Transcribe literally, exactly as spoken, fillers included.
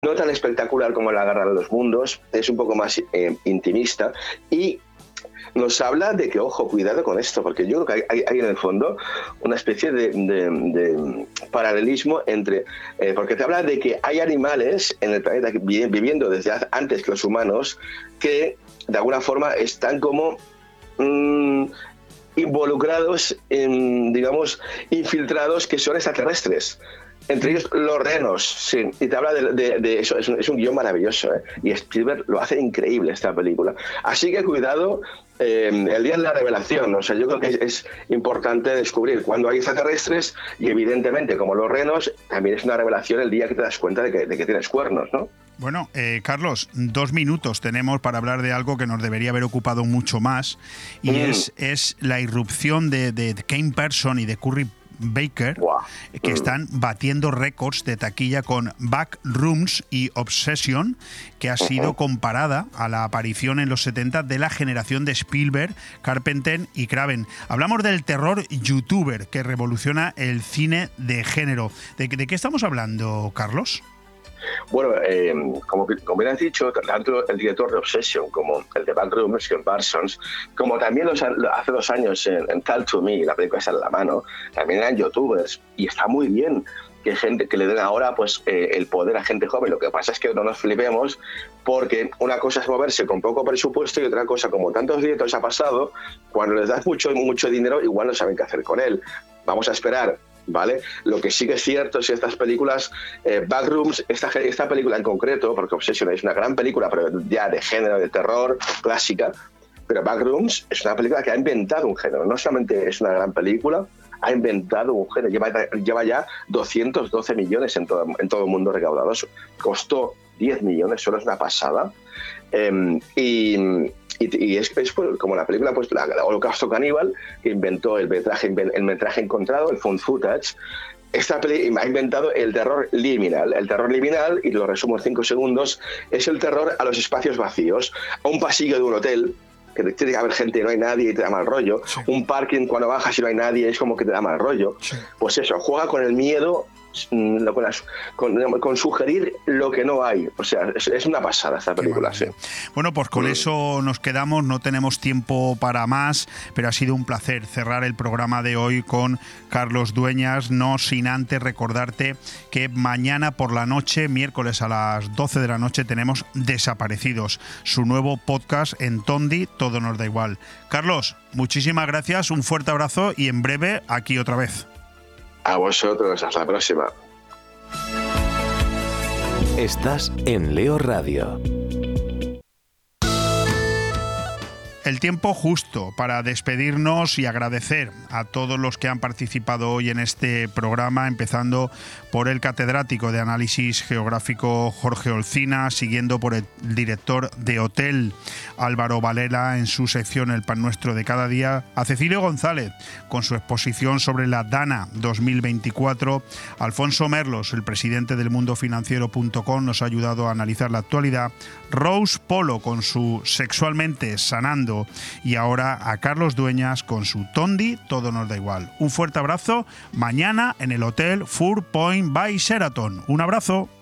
no tan espectacular como La Guerra de los Mundos, es un poco más eh, intimista y nos habla de que, ojo, cuidado con esto, porque yo creo que hay, hay, hay en el fondo una especie de, de, de paralelismo entre... Eh, porque te habla de que hay animales en el planeta viviendo desde antes que los humanos que, de alguna forma, están como... Mmm, involucrados, en, digamos, infiltrados, que son extraterrestres. Entre ellos los renos, sí, y te habla de, de, de eso, es un, es un guión maravilloso, ¿eh? Y Spielberg lo hace increíble esta película. Así que cuidado, eh, el día de la revelación, o sea, yo creo que es, es importante descubrir cuándo hay extraterrestres y evidentemente, como los renos, también es una revelación el día que te das cuenta de que, de que tienes cuernos, ¿no? Bueno, eh, Carlos, dos minutos tenemos para hablar de algo que nos debería haber ocupado mucho más y mm. es, es la irrupción de, de Kane Person y de Curry Baker, wow. que mm. están batiendo récords de taquilla con Backrooms y Obsession, que ha sido comparada a la aparición en los setenta de la generación de Spielberg, Carpenter y Craven. Hablamos del terror youtuber que revoluciona el cine de género. ¿De, de qué estamos hablando, Carlos? Bueno, eh, como, como bien has dicho, tanto el director de Obsession como el de Backrooms, John Parsons, como también los, hace dos años en, en Talk to Me, la película está en la mano, también eran youtubers, y está muy bien que gente que le den ahora pues eh, el poder a gente joven. Lo que pasa es que no nos flipemos, porque una cosa es moverse con poco presupuesto y otra cosa, como tantos directores ha pasado, cuando les das mucho, mucho dinero, igual no saben qué hacer con él. Vamos a esperar, ¿vale? Lo que sí que es cierto es que estas películas, eh, Backrooms, esta, esta película en concreto, porque Obsession es una gran película, pero ya de género, de terror, clásica, pero Backrooms es una película que ha inventado un género. No solamente es una gran película, ha inventado un género. Lleva, lleva ya doscientos doce millones en todo, en todo el mundo recaudado. Costó diez millones, solo es una pasada. Eh, y... Y, y es, es como la película, pues la, la Holocausto Caníbal, que inventó el metraje, el metraje encontrado, el found footage. Esta peli ha inventado el terror liminal. El terror liminal, y lo resumo en cinco segundos, es el terror a los espacios vacíos, a un pasillo de un hotel, que tiene que haber gente y no hay nadie y te da mal rollo. Sí. Un parking, cuando bajas y no hay nadie, es como que te da mal rollo. Sí. Pues eso, juega con el miedo, con, las, con, con sugerir lo que no hay. O sea, es, es una pasada esta película. Sí. Bueno, pues con mm. eso nos quedamos, no tenemos tiempo para más, pero ha sido un placer cerrar el programa de hoy con Carlos Dueñas, no sin antes recordarte que mañana por la noche, miércoles a las doce de la noche, tenemos Desaparecidos, su nuevo podcast en Tondi, Todo nos da igual. Carlos, muchísimas gracias, un fuerte abrazo y en breve aquí otra vez. A vosotros, hasta la próxima. Estás en Leo Radio. El tiempo justo para despedirnos y agradecer a todos los que han participado hoy en este programa, empezando por el catedrático de Análisis Geográfico Jorge Olcina, siguiendo por el director de Hotel Álvaro Varela en su sección El Pan Nuestro de Cada Día, a Cecilio González con su exposición sobre la Dana dos mil veinticuatro, Alfonso Merlos, el presidente del mundo financiero punto com, nos ha ayudado a analizar la actualidad, Rose Polo con su Sexualmente Sanando, y ahora a Carlos Dueñas con su Tondi, Todo nos da igual. Un fuerte abrazo, mañana en el Hotel Four Point by Sheraton. Un abrazo.